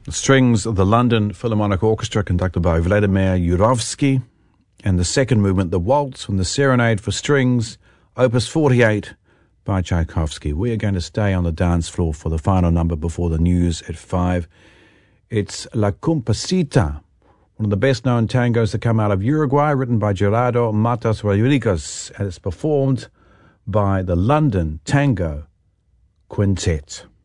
Strings of the London Philharmonic Orchestra conducted by Vladimir Yurovsky, and the second movement, the Waltz from the Serenade for Strings, Opus 48 by Tchaikovsky. We are going to stay on the dance floor for the final number before the news at 5. It's La Compasita, one of the best-known tangos to come out of Uruguay, written by Gerardo Matos Rodriguez, and it's performed by the London Tango Quintet.